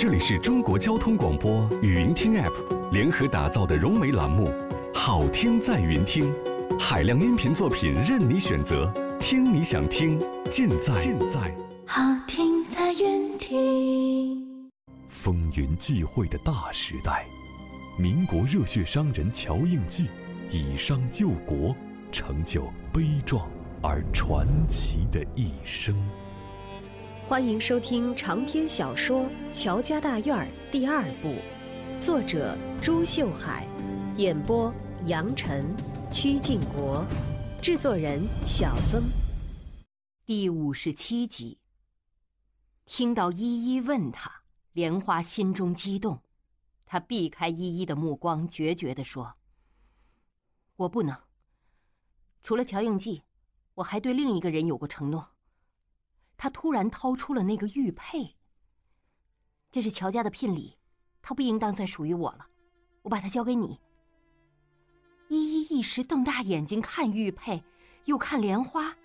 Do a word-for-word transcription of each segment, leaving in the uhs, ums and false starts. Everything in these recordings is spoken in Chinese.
这里是中国交通广播语音听 App 联合打造的融媒栏目，好听在云听，海量音频作品任你选择，听你想听，尽在尽在好听在云听。 风云际会的大时代，民国热血商人乔应记以商救国，成就悲壮而传奇的一生。 欢迎收听长篇小说《乔家大院》第二部，作者朱秀海，演播杨晨、曲靖国，制作人小曾。 第五十七集。听到依依问他，莲花心中激动，他避开依依的目光，决绝地说：“我不能。除了乔应记，我还对另一个人有过承诺。”他突然掏出了那个玉佩。这是乔家的聘礼，它不应当再属于我了，我把它交给你。依依一时瞪大眼睛看玉佩，又看莲花。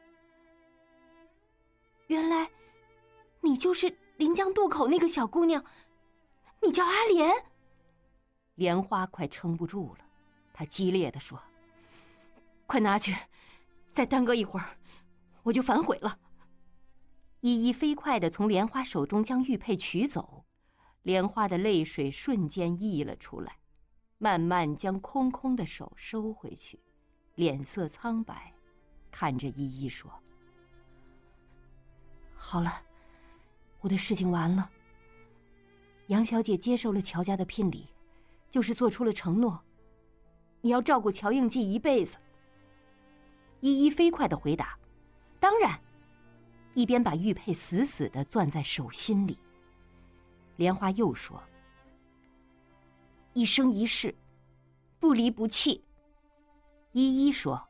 原来你就是临江渡口那个小姑娘，你叫阿莲。莲花快撑不住了，她激烈地说：“快拿去，再耽搁一会儿，我就反悔了。”依依飞快地从莲花手中将玉佩取走，莲花的泪水瞬间溢了出来，慢慢将空空的手收回去，脸色苍白，看着依依说：“好了，我的事情完了。杨小姐接受了乔家的聘礼，就是做出了承诺，你要照顾乔应记一辈子。”依依飞快地回答：“当然。”一边把玉佩死死地攥在手心里。莲花又说：“一生一世，不离不弃。”依依说：“